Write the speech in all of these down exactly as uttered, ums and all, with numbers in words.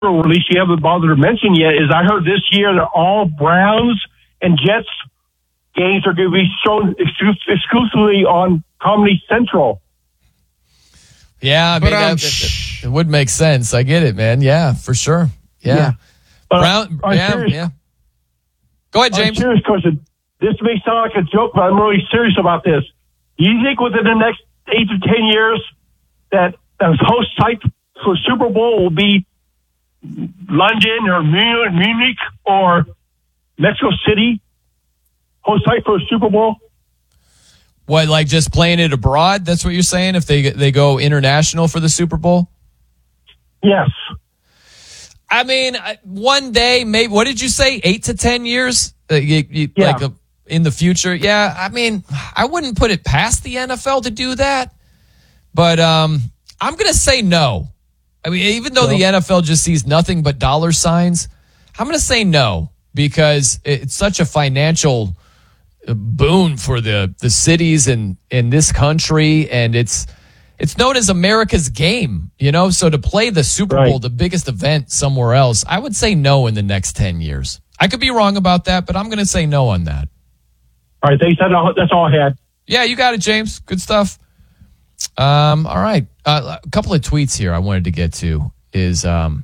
or at least you haven't bothered to mention yet, is I heard this year that all Browns and Jets games are going to be shown exclu- exclusively on Comedy Central. Yeah, I mean, that, that, it would make sense. I get it, man. Yeah, for sure. Yeah. yeah. Brown, I'm yeah, serious. yeah. Go ahead, James. I'm serious, because this may sound like a joke, but I'm really serious about this. Do you think within the next eight to ten years that the host site for Super Bowl will be London or Munich or Mexico City host site for a Super Bowl? What, like just playing it abroad? That's what you're saying? If they they go international for the Super Bowl? Yes. I mean, one day, maybe. What did you say? Eight to ten years, uh, you, you, yeah. like a, in the future. Yeah, I mean, I wouldn't put it past the N F L to do that, but um, I'm going to say no. I mean, even though no. the N F L just sees nothing but dollar signs, I'm going to say no because it's such a financial boon for the the cities and in this country, and it's. It's known as America's game, you know? So to play the Super Bowl, right. the biggest event somewhere else, I would say no in the next ten years. I could be wrong about that, but I'm going to say no on that. All right, thanks. That's all I had. Yeah, you got it, James. Good stuff. Um, all right. Uh, a couple of tweets here I wanted to get to is um,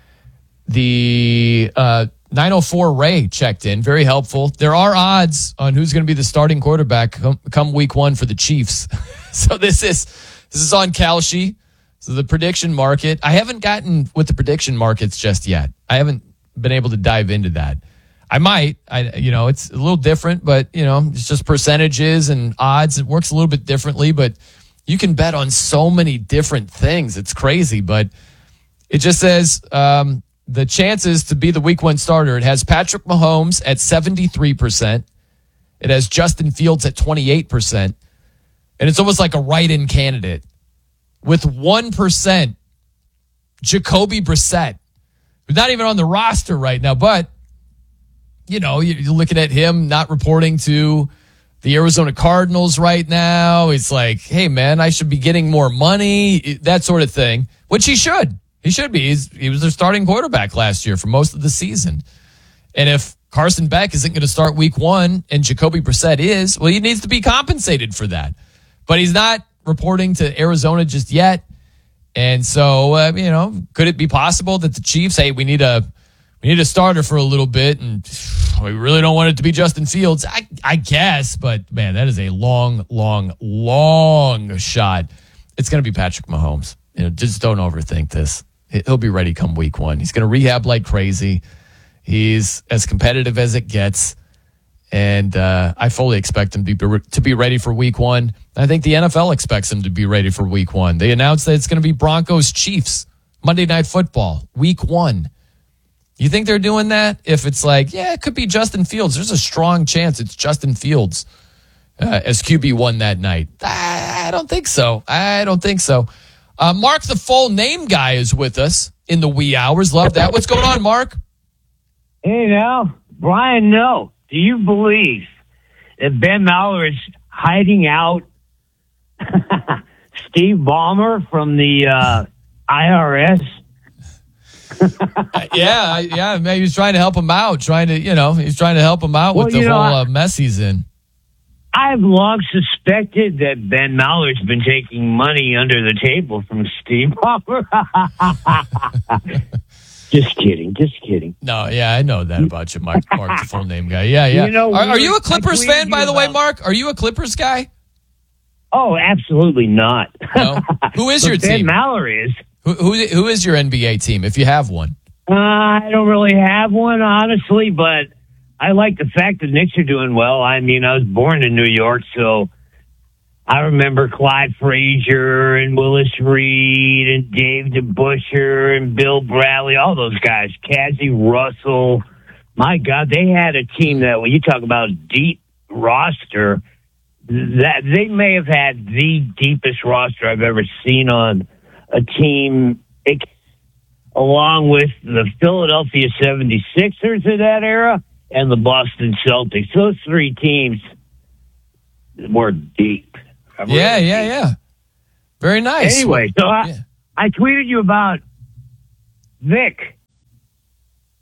the uh, nine oh four Ray checked in. Very helpful. There are odds on who's going to be the starting quarterback come, come week one for the Chiefs. So this is... This is on Kalshi. So the prediction market. I haven't gotten with the prediction markets just yet. I haven't been able to dive into that. I might. I, you know, it's a little different, but you know, it's just percentages and odds. It works a little bit differently, but you can bet on so many different things. It's crazy, but it just says um, the chances to be the week one starter. It has Patrick Mahomes at seventy-three percent. It has Justin Fields at twenty-eight percent. And it's almost like a write-in candidate. With one percent, Jacoby Brissett, who's not even on the roster right now. But, you know, you're looking at him not reporting to the Arizona Cardinals right now. It's like, hey, man, I should be getting more money, that sort of thing, which he should. He should be. He's, he was their starting quarterback last year for most of the season. And if Carson Beck isn't going to start week one and Jacoby Brissett is, well, he needs to be compensated for that. But he's not reporting to Arizona just yet. And so, uh, you know, could it be possible that the Chiefs, hey, we need a we need a starter for a little bit, and we really don't want it to be Justin Fields? I, I guess, but, man, that is a long, long, long shot. It's going to be Patrick Mahomes. You know, just don't overthink this. He'll be ready come week one. He's going to rehab like crazy. He's as competitive as it gets. And uh, I fully expect him to be, to be ready for week one. I think the N F L expects him to be ready for week one. They announced that it's going to be Broncos-Chiefs, Monday Night Football, week one. You think they're doing that? If it's like, yeah, it could be Justin Fields. There's a strong chance it's Justin Fields uh, as Q B one that night. I don't think so. I don't think so. Uh, Mark, the full name guy, is with us in the wee hours. Love that. What's going on, Mark? Hey, now, Brian, no. Do you believe that Ben Maller is hiding out Steve Ballmer from the uh, I R S? yeah, yeah. Maybe he's trying to help him out. Trying to, you know, he's trying to help him out well, with the whole know, uh, mess he's in. I've long suspected that Ben Maller's been taking money under the table from Steve Ballmer. Just kidding, just kidding. No, yeah, I know that about you, Mark. Mark, the full name guy. Yeah, yeah. You know, are, are you a Clippers fan, by the way, Mark? Are you a Clippers guy? Oh, absolutely not. No. Who is your Ben team? Ben Maller is. Who, who who is your N B A team, if you have one? Uh, I don't really have one, honestly, but I like the fact that Knicks are doing well. I mean, I was born in New York, so I remember Clyde Frazier and Willis Reed and Dave DeBusschere and Bill Bradley, all those guys, Cassie Russell. My God, they had a team that, when you talk about deep roster, that they may have had the deepest roster I've ever seen on a team, it, along with the Philadelphia seventy-sixers of that era and the Boston Celtics. Those three teams were deep. Really yeah, yeah, deep. yeah. Very nice. Anyway, so I, yeah. I tweeted you about Vic.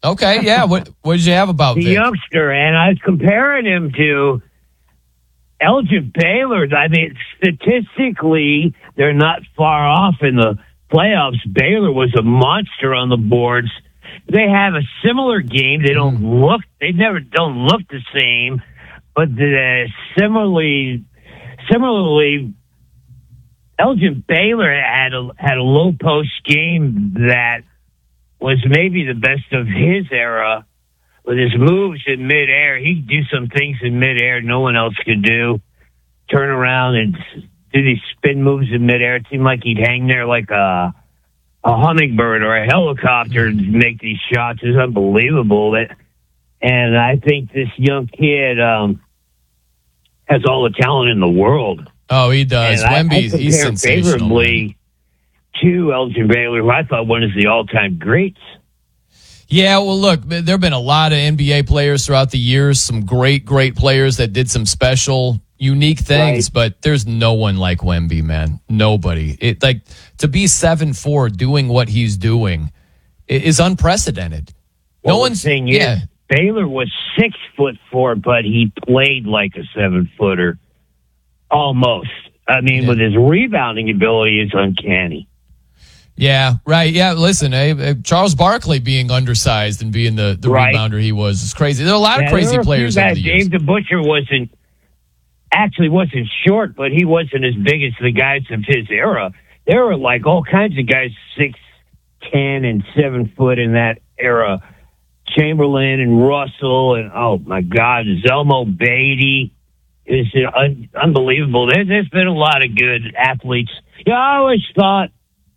Okay, yeah. What what did you have about the Vic? youngster, and I was comparing him to Elgin Baylor. I mean, statistically, they're not far off in the playoffs. Baylor was a monster on the boards. They have a similar game. They don't look. They never don't look the same, but the, similarly, similarly, Elgin Baylor had a had a low post game that was maybe the best of his era. With his moves in midair, he'd do some things in midair no one else could do. Turn around and do these spin moves in midair. It seemed like he'd hang there like a, a hummingbird or a helicopter to make these shots. It's unbelievable. That, and I think this young kid um, has all the talent in the world. Oh, he does. And Wemby, I, I he's sensational. favorably to Elgin Baylor, who I thought one of the all-time greats. Yeah, well, look, there have been a lot of N B A players throughout the years, some great, great players that did some special, unique things, right. But there's no one like Wemby, man. Nobody. It like to be seven four doing what he's doing is unprecedented. Well, no one's saying, yeah. Is, Baylor was six foot four, but he played like a seven footer, almost. I mean, yeah. with his rebounding ability, it's uncanny. Yeah, right. Yeah, listen, eh, Charles Barkley being undersized and being the, the right. rebounder he was is crazy. There are a lot yeah, of crazy players over the years. Dave the Butcher wasn't actually wasn't short, but he wasn't as big as the guys of his era. There were like all kinds of guys six ten and seven foot in that era. Chamberlain and Russell and oh my God, Zelmo Beatty is un- unbelievable. There, there's been a lot of good athletes. Yeah, I always thought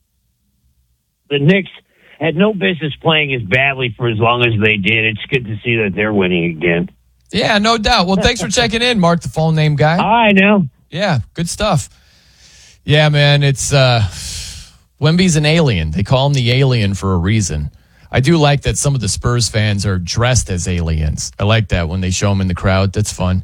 the Knicks had no business playing as badly for as long as they did. It's good to see that they're winning again. Yeah, no doubt. Well, thanks for checking in, Mark, the phone name guy. I know. Yeah, good stuff. Yeah, man, it's uh, Wemby's an alien. They call him the alien for a reason. I do like that some of the Spurs fans are dressed as aliens. I like that when they show him in the crowd. That's fun.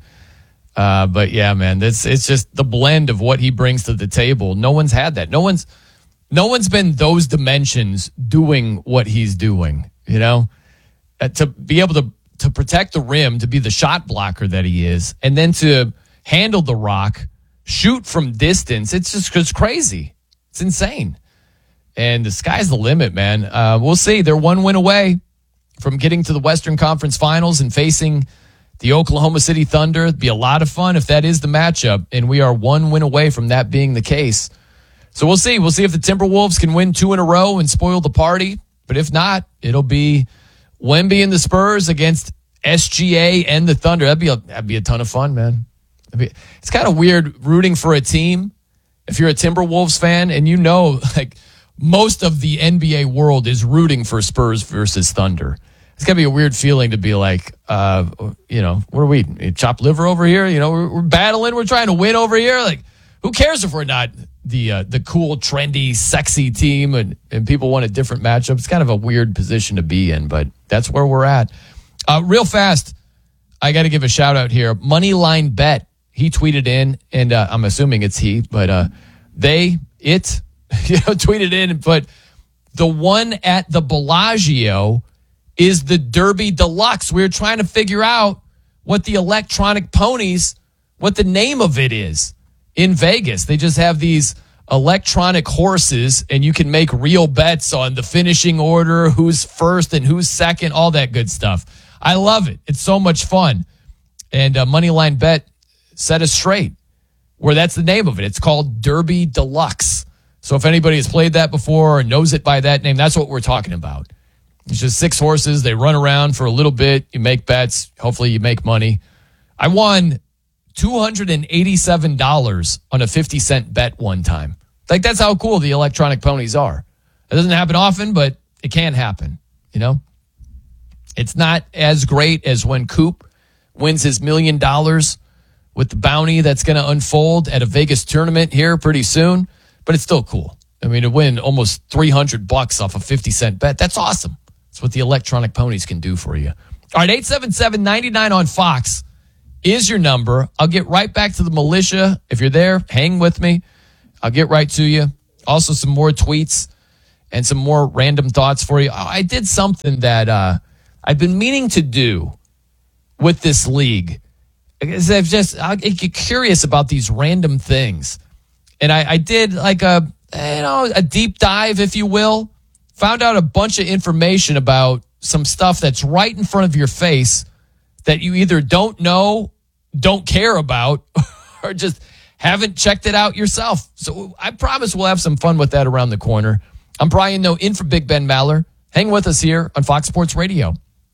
Uh, but yeah, man, that's it's just the blend of what he brings to the table. No one's had that. No one's no one's been those dimensions doing what he's doing. You know, uh, to be able to to protect the rim, to be the shot blocker that he is, and then to handle the rock, shoot from distance. It's just it's crazy. It's insane. And the sky's the limit, man. Uh, we'll see. They're one win away from getting to the Western Conference Finals and facing the Oklahoma City Thunder. It'd be a lot of fun if that is the matchup, and we are one win away from that being the case. So we'll see. We'll see if the Timberwolves can win two in a row and spoil the party. But if not, it'll be Wemby and the Spurs against S G A and the Thunder. That'd be a, that'd be a ton of fun, man. Be, it's kind of weird rooting for a team if you're a Timberwolves fan and you know, like, most of the N B A world is rooting for Spurs versus Thunder. It's got to be a weird feeling to be like, uh, you know, what are we, chopped liver over here? You know, we're, we're battling. We're trying to win over here. Like, who cares if we're not the uh, the cool, trendy, sexy team and, and people want a different matchup? It's kind of a weird position to be in, but that's where we're at. Uh, real fast, I got to give a shout out here. Moneyline Bet, he tweeted in, and uh, I'm assuming it's he, but uh, they, it, you know, tweeted in and put the one at the Bellagio is the Derby Deluxe. We were trying to figure out what the electronic ponies, what the name of it is in Vegas. They just have these electronic horses and you can make real bets on the finishing order, who's first and who's second, all that good stuff. I love it. It's so much fun. And uh, Moneyline Bet set us straight where that's the name of it. It's called Derby Deluxe. So if anybody has played that before or knows it by that name, that's what we're talking about. It's just six horses. They run around for a little bit. You make bets. Hopefully you make money. I won two hundred eighty-seven dollars on a fifty cent bet one time. Like, that's how cool the electronic ponies are. It doesn't happen often, but it can happen, you know? It's not as great as when Coop wins his million dollars with the bounty that's going to unfold at a Vegas tournament here pretty soon. But it's still cool. I mean, to win almost three hundred bucks off a fifty cent bet, that's awesome. That's what the electronic ponies can do for you. All right, eight seven seven, nine nine on Fox is your number. I'll get right back to the militia. If you're there, hang with me. I'll get right to you. Also, some more tweets and some more random thoughts for you. I did something that uh, I've been meaning to do with this league is I've just I get curious about these random things, and I, I did like a you know a deep dive, if you will. Found out a bunch of information about some stuff that's right in front of your face that you either don't know, don't care about, or just haven't checked it out yourself. So I promise we'll have some fun with that around the corner. I'm Brian Noe, in for Big Ben Maller. Hang with us here on Fox Sports Radio.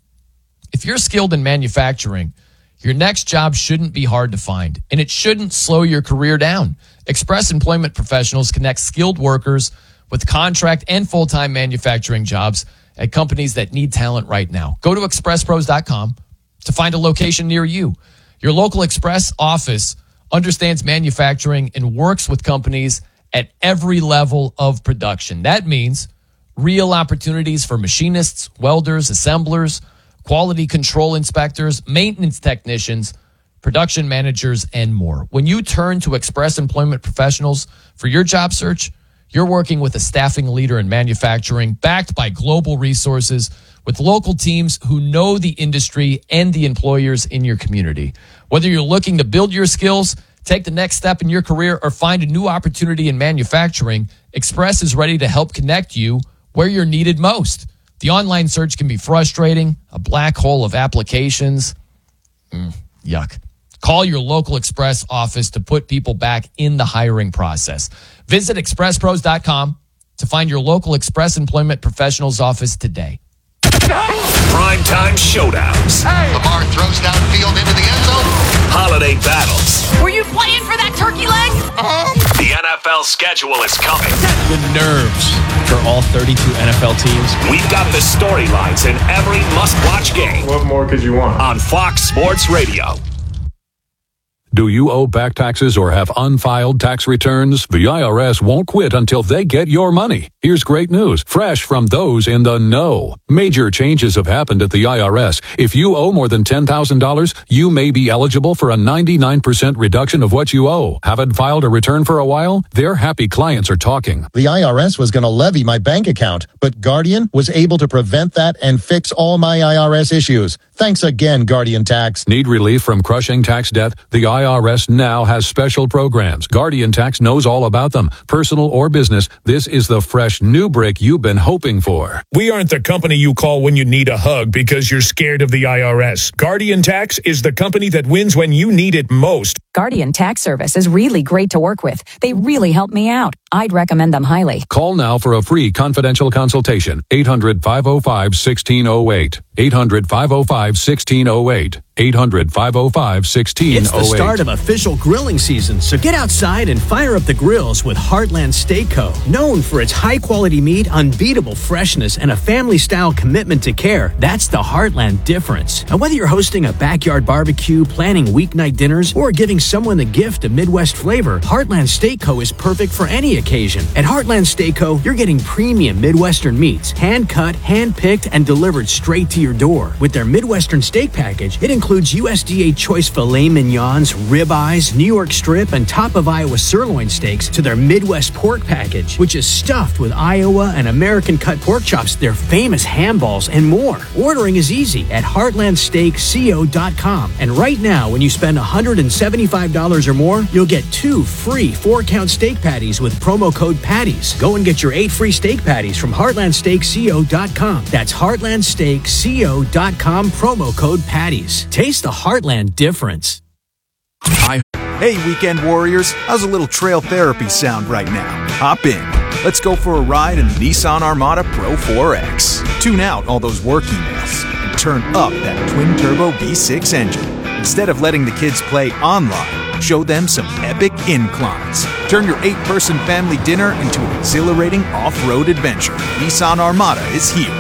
If you're skilled in manufacturing, your next job shouldn't be hard to find, and it shouldn't slow your career down. Express Employment Professionals connect skilled workers with contract and full-time manufacturing jobs at companies that need talent right now. Go to express pros dot com to find a location near you. Your local Express office understands manufacturing and works with companies at every level of production. That means real opportunities for machinists, welders, assemblers, quality control inspectors, maintenance technicians, production managers, and more. When you turn to Express Employment Professionals for your job search, you're working with a staffing leader in manufacturing, backed by global resources, with local teams who know the industry and the employers in your community. Whether you're looking to build your skills, take the next step in your career, or find a new opportunity in manufacturing, Express is ready to help connect you where you're needed most. The online search can be frustrating, a black hole of applications. Mm, yuck. Call your local Express office to put people back in the hiring process. Visit express pros dot com to find your local Express Employment Professionals office today. Primetime showdowns. Hey. Lamar throws downfield into the end zone. Holiday battles. Were you playing for that turkey leg? Uh-huh. The N F L schedule is coming. The nerves for all thirty-two N F L teams. We've got the storylines in every must-watch game. What more could you want? On Fox Sports Radio. Do you owe back taxes or have unfiled tax returns? The I R S won't quit until they get your money. Here's great news, fresh from those in the know. Major changes have happened at the I R S. If you owe more than ten thousand dollars, you may be eligible for a ninety-nine percent reduction of what you owe. Haven't filed a return for a while? Their happy clients are talking. The I R S was going to levy my bank account, but Guardian was able to prevent that and fix all my I R S issues. Thanks again, Guardian Tax. Need relief from crushing tax debt? The I R S now has special programs. Guardian Tax knows all about them. Personal or business, this is the fresh new break you've been hoping for. We aren't the company you call when you need a hug because you're scared of the I R S. Guardian Tax is the company that wins when you need it most. Guardian Tax Service is really great to work with. They really helped me out. I'd recommend them highly. Call now for a free confidential consultation. eight hundred, five oh five, one six oh eight. eight hundred, five oh five, one six oh eight. eight hundred, five oh five, one six oh eight. It's the start of official grilling season, so get outside and fire up the grills with Heartland Steak Co. Known for its high-quality meat, unbeatable freshness, and a family-style commitment to care, that's the Heartland difference. And whether you're hosting a backyard barbecue, planning weeknight dinners, or giving someone the gift of Midwest flavor, Heartland Steak Co. is perfect for any occasion. At Heartland Steak Co., you're getting premium Midwestern meats, hand-cut, hand-picked, and delivered straight to your door. With their Midwestern steak package, it includes U S D A choice filet mignons, ribeyes, New York strip, and top of Iowa sirloin steaks to their Midwest pork package, which is stuffed with Iowa and American cut pork chops, their famous ham balls, and more. Ordering is easy at heartland steak co dot com. And right now, when you spend one hundred seventy-five dollars or more, you'll get two free four-count steak patties with promo code PATTIES. Go and get your eight free steak patties from heartland steak co dot com. That's heartland steak co dot com, promo code PATTIES. Taste the Heartland difference. Hi. Hey, weekend warriors. How's a little trail therapy sound right now? Hop in. Let's go for a ride in the Nissan Armada Pro four X. Tune out all those work emails and turn up that twin-turbo V six engine. Instead of letting the kids play online, show them some epic inclines. Turn your eight-person family dinner into an exhilarating off-road adventure. Nissan Armada is here.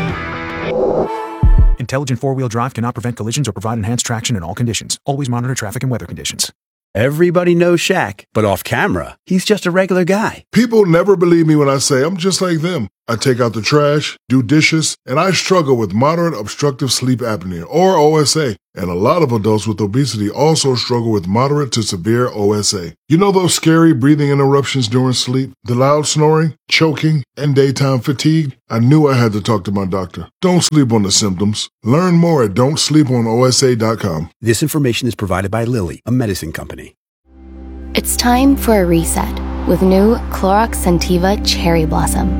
Intelligent four-wheel drive cannot prevent collisions or provide enhanced traction in all conditions. Always monitor traffic and weather conditions. Everybody knows Shaq, but off camera, he's just a regular guy. People never believe me when I say I'm just like them. I take out the trash, do dishes, and I struggle with moderate obstructive sleep apnea, or O S A. And a lot of adults with obesity also struggle with moderate to severe O S A. You know those scary breathing interruptions during sleep, the loud snoring, choking, and daytime fatigue? I knew I had to talk to my doctor. Don't sleep on the symptoms. Learn more at don't sleep on O S A dot com. This information is provided by Lilly, a medicine company. It's time for a reset with new Clorox Scentiva Cherry Blossom.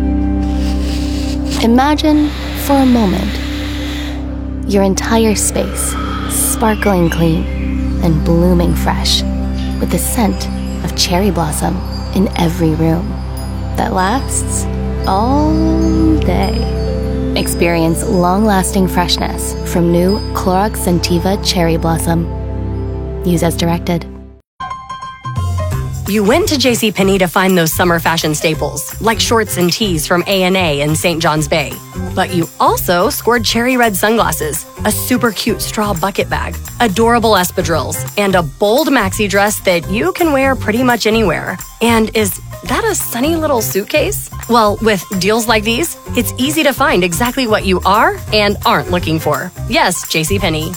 Imagine, for a moment, your entire space sparkling clean and blooming fresh with the scent of cherry blossom in every room that lasts all day. Experience long-lasting freshness from new Clorox Scentiva Cherry Blossom. Use as directed. You went to JCPenney to find those summer fashion staples, like shorts and tees from A and A in Saint John's Bay. But you also scored cherry red sunglasses, a super cute straw bucket bag, adorable espadrilles, and a bold maxi dress that you can wear pretty much anywhere. And is that a sunny little suitcase? Well, with deals like these, it's easy to find exactly what you are and aren't looking for. Yes, JCPenney.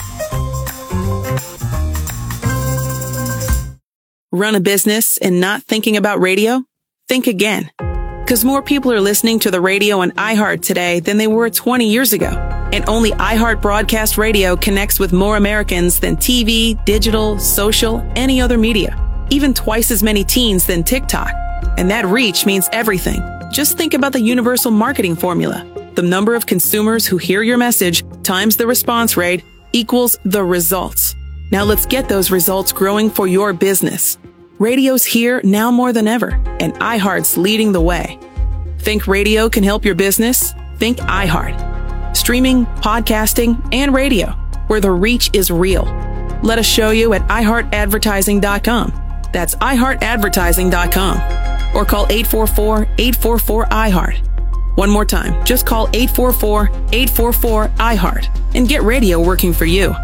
Run a business and not thinking about radio? Think again. Because more people are listening to the radio on iHeart today than they were twenty years ago. And only iHeart Broadcast Radio connects with more Americans than T V, digital, social, any other media. Even twice as many teens than TikTok. And that reach means everything. Just think about the universal marketing formula. The number of consumers who hear your message times the response rate equals the results. Now let's get those results growing for your business. Radio's here now more than ever, and iHeart's leading the way. Think radio can help your business? Think iHeart. Streaming, podcasting, and radio, where the reach is real. Let us show you at i heart advertising dot com. That's i heart advertising dot com. Or call eight four four, eight four four, I heart. One more time, just call eight four four, eight four four, I heart and get radio working for you.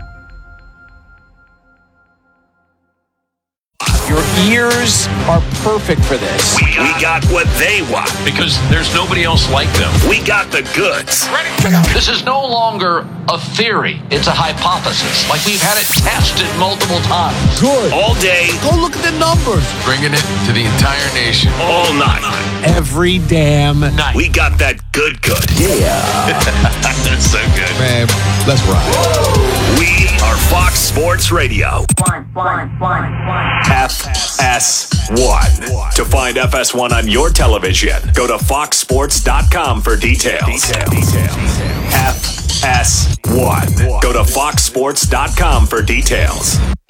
Your ears are perfect for this. We got, we got what they want. Because there's nobody else like them. We got the goods. This is no longer a theory. It's a hypothesis. Like we've had it tested multiple times. Good. All day. Go look at the numbers. Bringing it to the entire nation. All night. Every damn night. We got that good good. Yeah. That's so good. Man, let's ride. We are Fox Sports Radio. One, one, one, one. F S one. To find F S one on your television, go to fox sports dot com for details. F S one. Go to fox sports dot com for details.